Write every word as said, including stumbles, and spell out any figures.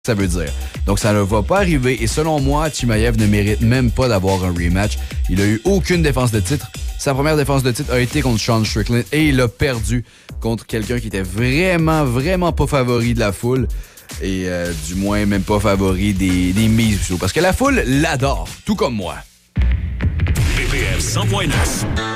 ça veut dire. Donc, ça ne va pas arriver. Et selon moi, Chimaev ne mérite même pas d'avoir un rematch. Il a eu aucune défense de titre. Sa première défense de titre a été contre Sean Strickland et il a perdu contre quelqu'un qui était vraiment, vraiment pas favori de la foule. Et euh, du moins, même pas favori des, des mises. Parce que la foule l'adore, tout comme moi. B P M cent point neuf.